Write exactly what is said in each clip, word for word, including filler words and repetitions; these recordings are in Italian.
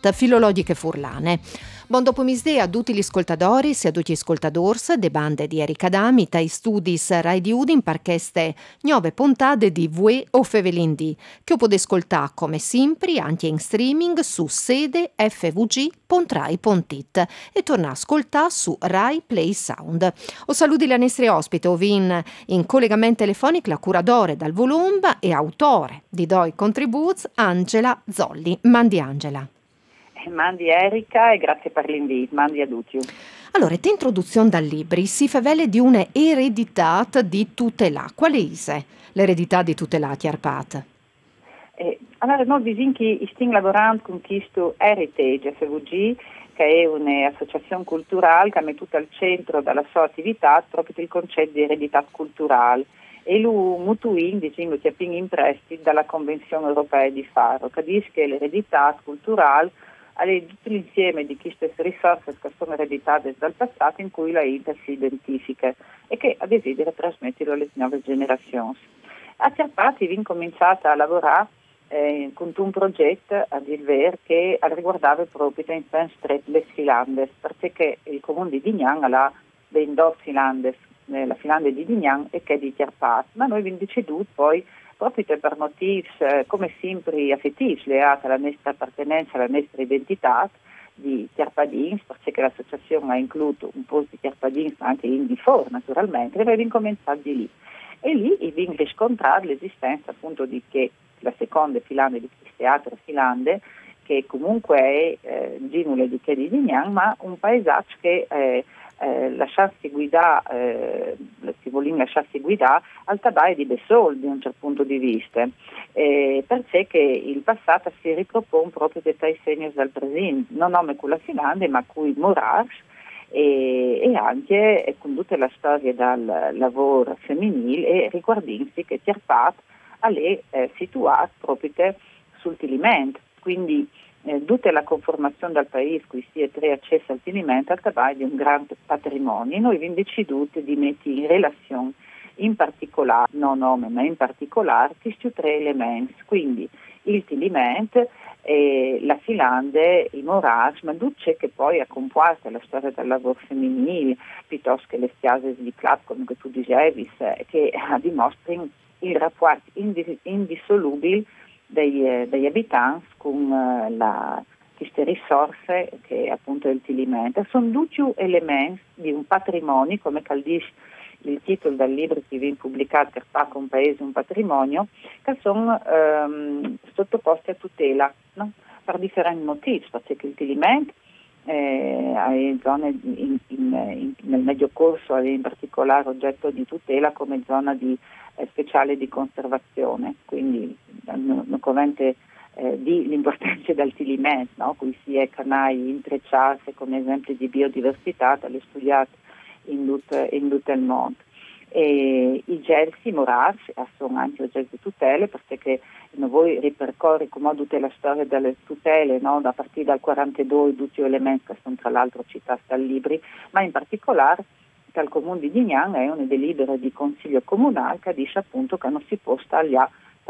stat filologiche furlane. Buon dopo misdea a tutti gli ascoltatori e a tutti gli ascoltadors de bande di Erika Dami, tai studis Rai di Udin, parcheste nuove puntate di Vue o Fevelin D, che potete ascoltare come sempre anche in streaming su sede f v g punto rai punto it e tornare a ascoltare su Rai Play Sound. O saluti la nostra ospite, ovin in collegamento telefonico la curatore dal Volumba e autore di doi contributi, Angela Zolli. Mandi Angela. Mandi Erika e grazie per l'invito, mandi a tutti. Allora, te introduzione dal libri si favele di una eredità di tutela. Quale è l'eredità di tutela, Chiarpat? Eh, allora, noi visinchi stiamo lavorando con questo Heritage F V G, che è un'associazione culturale che mette tutto al centro della sua attività proprio il concetto di eredità culturale. E lui mutuin, diciamo, che appena in prestito dalla Convenzione Europea di Faro, che dice che l'eredità culturale è tutto l'insieme di queste risorse che sono ereditate dal passato in cui la Inter si identifica e che desidera trasmetterlo alle nuove generazioni. A Cerpati vi incominciata a lavorare eh, con un progetto a dir vero che riguardava proprio in Stret le Filandes, perché il comune di Dignan ha ben due Filandes, eh, la Finlandia di Dignan e che di Cerpati, ma noi abbiamo deciduto poi proprio per motivi eh, come sempre affettivi legati alla nostra appartenenza, alla nostra identità di Cerpadins, perché l'associazione ha incluso un po' di Cerpadins anche in di fuori naturalmente, e abbiamo cominciato di lì. E lì abbiamo riscontrato l'esistenza appunto di che la seconda Filande di Teatro Filande, che comunque è eh, Ginule di che di Dignan, ma un paesaggio che eh, eh, lasciarsi guidare, eh, si vuole lasciarsi guidare al tabai di Bessol da un certo punto di vista, eh, perché che il passato si ripropone proprio dei tai segni dal presente, non nome con la Finlandia ma con i Morars e, e anche eh, con tutta la storia dal lavoro femminile e riguardinsi che Cerpat è eh, situato proprio sul Tilimento, quindi Eh, tutta la conformazione del paese, qui si è tre accesso al Tilimento, al tabai di un grande patrimonio. Noi abbiamo deciduto di mettere in relazione, in particolare, non nome, ma in particolare, questi tre elementi, quindi il Tilimento, eh, la Finlandia, i Morage, ma tutto ciò che poi ha composto la storia del lavoro femminile, piuttosto che le spiagge di club, come tu dicevi, eh, che dimostrano il rapporto indis- indissolubile Dei, eh, degli abitanti con eh, la, queste risorse che appunto il Tilimento. Sono tutti elementi di un patrimonio, come dice il titolo del libro che viene pubblicato per Paco un paese, un patrimonio, che sono ehm, sottoposti a tutela, no? Per differenti motivi, perché il Tilimento eh, è zone in, in, in, nel medio corso è in particolare oggetto di tutela come zona di eh, speciale di conservazione, quindi non covente eh, di l'importanza del Tilimento, no? Qui si è canali intrecciati come esempio di biodiversità, dalle studiate in tutto, in tutto il mondo. E i gelsi, i morars, sono anche oggetti di tutele, perché non vuoi ripercorrere come tutte la storia delle tutele, no? Da partire dal quarantadue, tutti gli elementi che sono tra l'altro citati dal libri, ma in particolare dal comune di Dignan è una delibera di consiglio comunale che dice appunto che non si può stagliare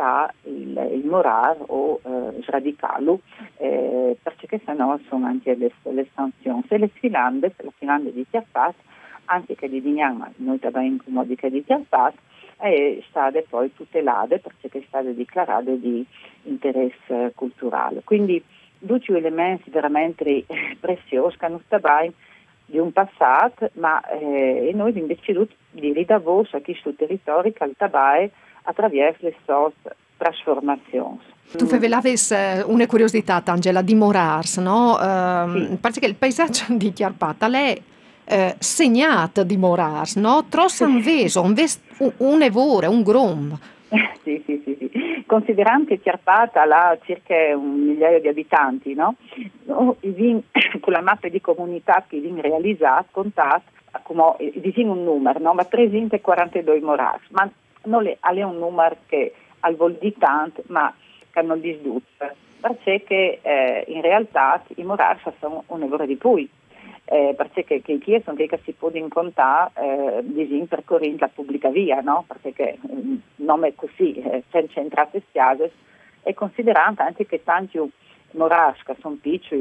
il, il morar o eh, sradicarlo, eh, perché sennò sono anche le, le sanzioni. Se le Finlandia, la Finlandia di Chiappat, anche che di Dignan, ma noi abbiamo in comodi che di Chiappat, è stata poi tutelata perché è stata dichiarata di interesse culturale. Quindi due elementi veramente preziosi che hanno stato di un passato, ma eh, noi abbiamo deciso di ridare voce a questo territorio che al tabai attraverso le sue trasformazioni. Tu rivelavi una curiosità, Angela, di Morars, no? Uh, Sì. Perché il paesaggio di Chiarpata è eh, segnato di Morars, no? Trossan veso, un, ves- un evore, un grom. Sì, sì, sì, sì. Considerando che Chiarpata ha circa un migliaio di abitanti, no? No, con la mappa di comunità che viene realizzata, contate, come dicono un numero, no? Ma trecentoquarantadue Morars, ma non è un numero che al vol di tanto, ma che non li sduzza, perché eh, in realtà i Morars sono un evore di più. Eh, perché che, che chi sono che si può incontrare eh, percorrendo la pubblica via, no? Perché eh, nome così, eh, centrate spiagge, e considerando anche che tanti morasca sono piccoli,